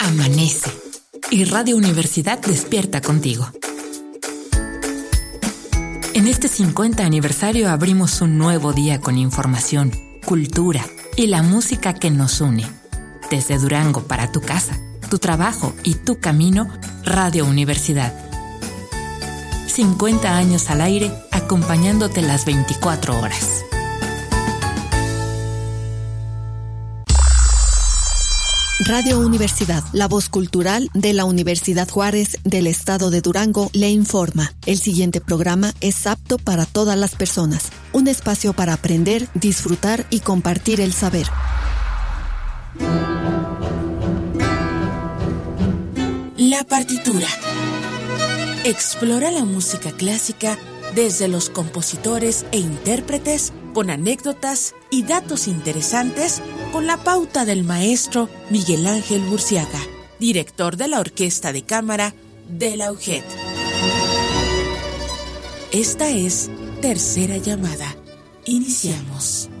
amanece y Radio Universidad despierta contigo. En este 50 aniversario abrimos un nuevo día con información, cultura y la música que nos une. Desde Durango para tu casa, tu trabajo y tu camino, Radio Universidad. 50 años al aire, acompañándote las 24 horas. Radio Universidad, la voz cultural de la Universidad Juárez del Estado de Durango, le informa. El siguiente programa es apto para todas las personas. Un espacio para aprender, disfrutar y compartir el saber. La partitura. Explora la música clásica desde los compositores e intérpretes con anécdotas y datos interesantes con la pauta del maestro Miguel Ángel Burciaga, director de la Orquesta de Cámara de la UGED. Esta es Tercera Llamada. Iniciamos.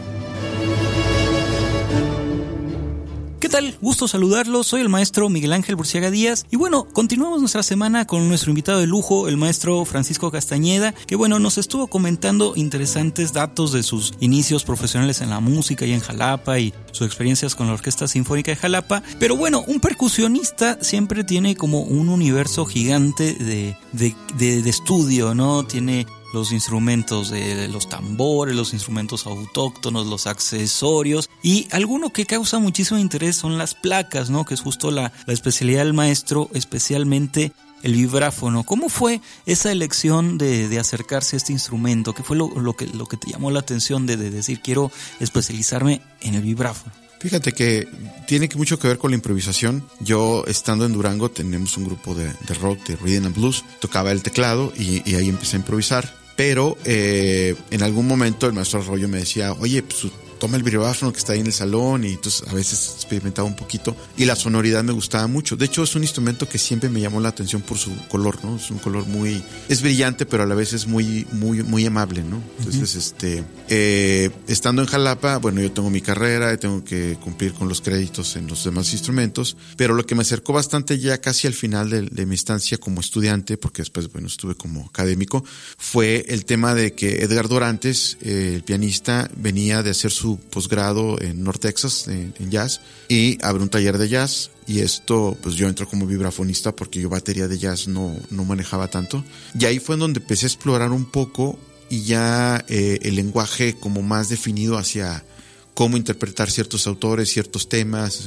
¿Qué tal? Gusto saludarlos, soy el maestro Miguel Ángel Burciaga Díaz y bueno, continuamos nuestra semana con nuestro invitado de lujo, el maestro Francisco Castañeda, que bueno, nos estuvo comentando interesantes datos de sus inicios profesionales en la música y en Jalapa y sus experiencias con la Orquesta Sinfónica de Jalapa, pero bueno, un percusionista siempre tiene como un universo gigante de estudio, ¿no? Tiene los instrumentos de los tambores, los instrumentos autóctonos, los accesorios y alguno que causa muchísimo interés son las placas, ¿no? Que es justo la especialidad del maestro, especialmente el vibráfono. ¿Cómo fue esa elección de acercarse a este instrumento? ¿Qué fue lo que te llamó la atención de decir quiero especializarme en el vibráfono? Fíjate que tiene mucho que ver con la improvisación. Yo, estando en Durango, tenemos un grupo de rock, de rhythm and blues. Tocaba el teclado y ahí empecé a improvisar. Pero en algún momento el maestro Arroyo me decía, oye, pues toma el vibráfono que está ahí en el salón, y entonces a veces experimentaba un poquito y la sonoridad me gustaba mucho. De hecho, es un instrumento que siempre me llamó la atención por su color, ¿no? Es un color es brillante, pero a la vez es muy amable, ¿no? Entonces, estando en Jalapa, bueno, yo tengo mi carrera, tengo que cumplir con los créditos en los demás instrumentos, pero lo que me acercó bastante ya casi al final de mi estancia como estudiante, porque después, bueno, estuve como académico, fue el tema de que Edgar Dorantes, el pianista, venía de hacer su posgrado en North Texas en jazz y abrió un taller de jazz, y esto pues yo entré como vibrafonista porque yo batería de jazz no manejaba tanto, y ahí fue en donde empecé a explorar un poco y ya el lenguaje como más definido hacia cómo interpretar ciertos autores, ciertos temas,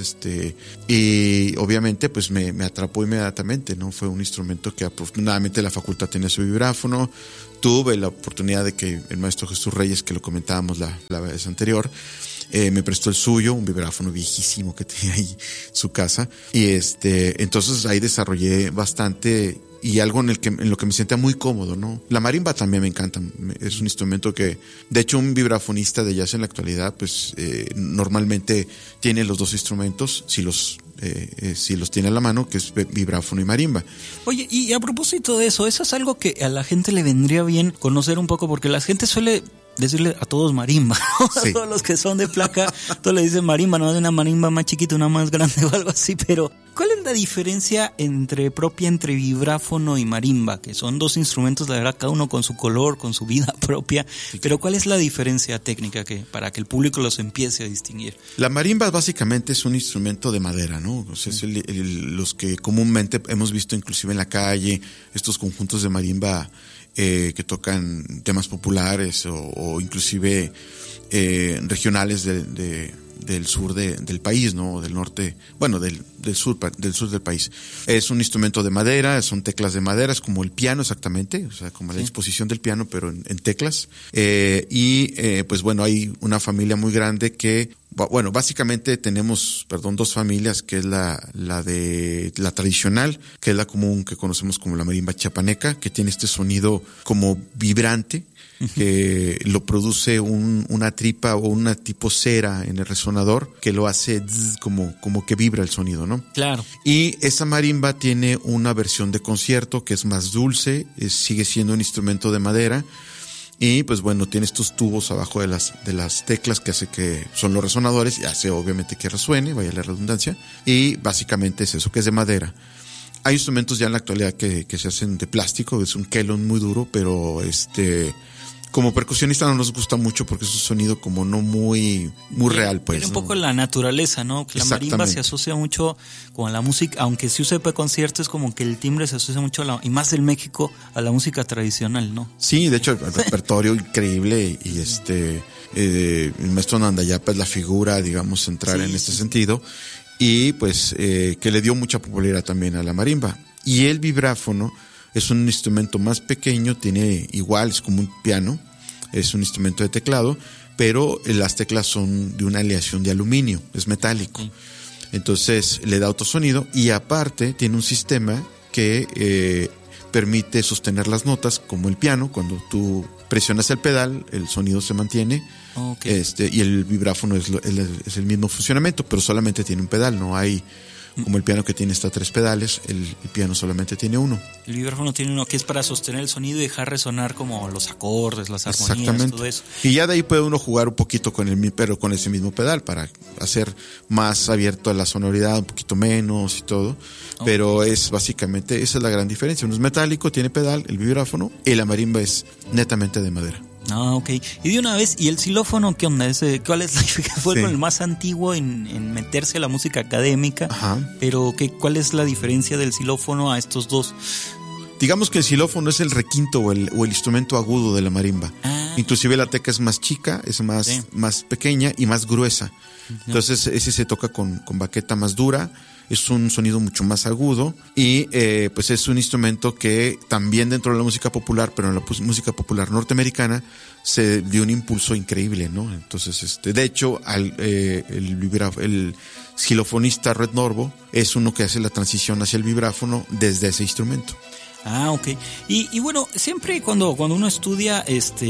y obviamente pues me atrapó inmediatamente, ¿no? Fue un instrumento que afortunadamente la facultad tenía su vibráfono. Tuve la oportunidad de que el maestro Jesús Reyes, que lo comentábamos la vez anterior, me prestó el suyo, un vibráfono viejísimo que tenía ahí en su casa, y entonces ahí desarrollé bastante, y algo en lo que me sentía muy cómodo, ¿no? La marimba también me encanta, es un instrumento que, de hecho, un vibrafonista de jazz en la actualidad, pues normalmente tiene los dos instrumentos, si los tiene a la mano, que es vibráfono y marimba. Oye, y a propósito de eso es algo que a la gente le vendría bien conocer un poco, porque la gente suele decirle a todos marimba, sí. A todos los que son de placa, todos le dicen marimba, no hay una marimba más chiquita, una más grande o algo así, pero ¿cuál es la diferencia entre vibráfono y marimba? Que son dos instrumentos, la verdad, cada uno con su color, con su vida propia, sí. Pero ¿cuál es la diferencia técnica para que el público los empiece a distinguir? La marimba básicamente es un instrumento de madera, ¿no? O sea, es los que comúnmente hemos visto inclusive en la calle, estos conjuntos de marimba que tocan temas populares o inclusive regionales del sur del país, ¿no? Del norte, bueno, del sur del país. Es un instrumento de madera, son teclas de madera, es como el piano exactamente, o sea, como la disposición del piano, pero en teclas. Pues bueno, hay una familia muy grande que, bueno, básicamente tenemos, dos familias, que es la tradicional, que es la común que conocemos como la marimba chiapaneca, que tiene este sonido como vibrante, que lo produce una tripa o una tipo cera en el resonador, que lo hace como que vibra el sonido, ¿no? Claro. Y esa marimba tiene una versión de concierto que es más dulce, sigue siendo un instrumento de madera, Y pues bueno, tiene estos tubos abajo de las teclas que hace que son los resonadores y hace obviamente que resuene, vaya la redundancia. Y básicamente es eso, que es de madera. Hay instrumentos ya en la actualidad que se hacen de plástico, es un kelon muy duro, pero como percusionista no nos gusta mucho porque es un sonido como no muy real, pues. Tiene un poco la naturaleza, ¿no? Que la marimba se asocia mucho con la música, aunque sí use para conciertos, como que el timbre se asocia mucho y más en México, a la música tradicional, ¿no? Sí, de hecho, el repertorio increíble y el maestro Nandayapa es la figura, digamos, central en este sentido, y pues que le dio mucha popularidad también a la marimba. Y el vibráfono es un instrumento más pequeño, es como un piano, es un instrumento de teclado, pero las teclas son de una aleación de aluminio, es metálico. Entonces le da otro sonido y aparte tiene un sistema que permite sostener las notas como el piano. Cuando tú presionas el pedal, el sonido se mantiene. Y el vibráfono es el mismo funcionamiento, pero solamente tiene un pedal, no hay como el piano que tiene hasta 3 pedales, el piano solamente tiene uno. El vibráfono tiene uno que es para sostener el sonido y dejar resonar como los acordes, las armonías, todo eso. Y ya de ahí puede uno jugar un poquito con ese mismo pedal para hacer más abierto la sonoridad, un poquito menos y todo. Pero es básicamente, esa es la gran diferencia. Uno es metálico, tiene pedal, el vibráfono, y la marimba es netamente de madera. Ah, ok. Y de una vez, ¿y el xilófono qué onda? ¿Cuál es fue el más antiguo en meterse a la música académica? Ajá. Pero ¿cuál es la diferencia del xilófono a estos dos? Digamos que el xilófono es el requinto o el instrumento agudo de la marimba. Inclusive la teca es más chica, es más pequeña y más gruesa. Entonces ese se toca con baqueta más dura. Es un sonido mucho más agudo y pues es un instrumento que también dentro de la música popular, pero en la música popular norteamericana se dio un impulso increíble, ¿no? Entonces, de hecho, el xilofonista Red Norvo es uno que hace la transición hacia el vibráfono desde ese instrumento. Ah, ok. Y bueno, siempre cuando uno estudia,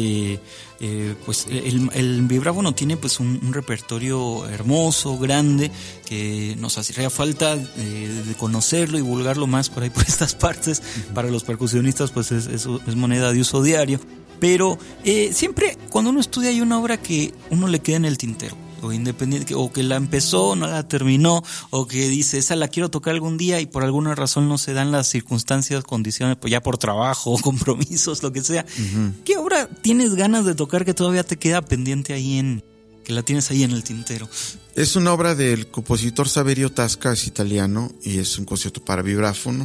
pues el vibráfono tiene pues un repertorio hermoso, grande, que nos haría falta de conocerlo y divulgarlo más por ahí por estas partes. Para los percusionistas pues es moneda de uso diario. Pero siempre cuando uno estudia hay una obra que uno le queda en el tintero. O independiente, o que la empezó, no la terminó, o que dice, esa la quiero tocar algún día y por alguna razón no se dan las circunstancias, condiciones, pues ya por trabajo, compromisos, lo que sea. Uh-huh. ¿Qué obra tienes ganas de tocar que todavía te queda pendiente ahí que la tienes ahí en el tintero? Es una obra del compositor Saverio Tasca, es italiano, y es un concierto para vibráfono.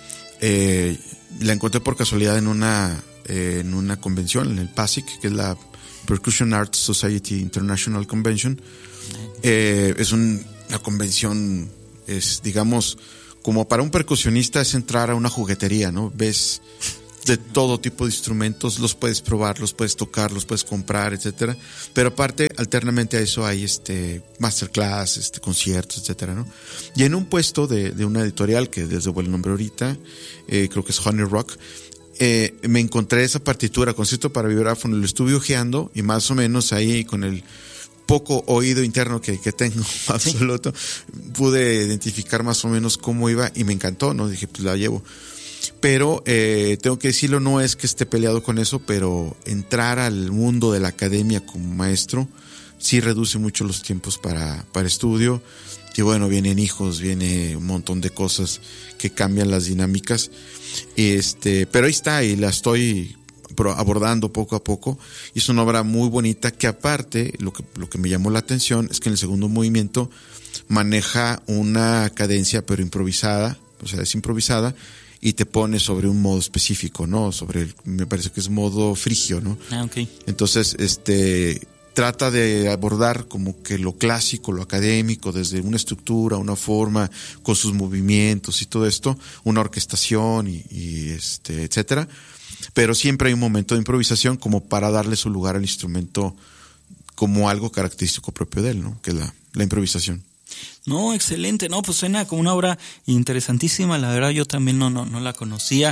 La encontré por casualidad en una convención, en el PASIC, que es la Percussion Arts Society International Convention. Es una convención, digamos, como para un percusionista es entrar a una juguetería, ¿no? Ves de todo tipo de instrumentos, los puedes probar, los puedes tocar, los puedes comprar, etcétera. Pero aparte, alternamente a eso hay masterclass, conciertos, etcétera, ¿no? Y en un puesto de una editorial que desde el nombre ahorita, creo que es Honey Rock, me encontré esa partitura, concierto para vibráfono, lo estuve hojeando y más o menos ahí con el poco oído interno que tengo absoluto, pude identificar más o menos cómo iba y me encantó, ¿no? Dije, pues la llevo. Pero tengo que decirlo, no es que esté peleado con eso, pero entrar al mundo de la academia como maestro sí reduce mucho los tiempos para estudio. Y bueno, vienen hijos, viene un montón de cosas que cambian las dinámicas. Pero ahí está, y la estoy abordando poco a poco. Y es una obra muy bonita que aparte, lo que me llamó la atención es que en el segundo movimiento maneja una cadencia pero improvisada, o sea, es improvisada y te pone sobre un modo específico, ¿no? Me parece que es modo frigio, ¿no? Ah, ok. Entonces, trata de abordar como que lo clásico, lo académico, desde una estructura, una forma, con sus movimientos y todo esto, una orquestación y etcétera. Pero siempre hay un momento de improvisación como para darle su lugar al instrumento como algo característico propio de él, ¿no? Que es la improvisación. No, excelente, no, pues suena como una obra interesantísima, la verdad yo también no la conocía.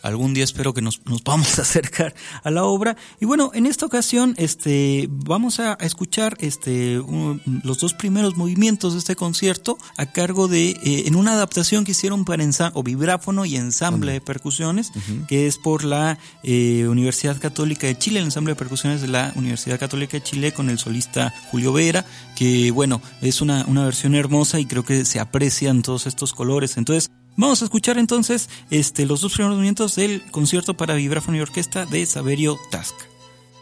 algún día espero que nos podamos acercar a la obra. Y bueno, en esta ocasión vamos a escuchar los dos primeros movimientos de este concierto a cargo de en una adaptación que hicieron para vibráfono y ensamble de percusiones, que es por la Universidad Católica de Chile, el ensamble de percusiones de la Universidad Católica de Chile, con el solista Julio Vera, que bueno, es una versión hermosa y creo que se aprecian todos estos colores. Entonces vamos a escuchar entonces los dos primeros movimientos del concierto para vibráfono y orquesta de Saverio Tasca.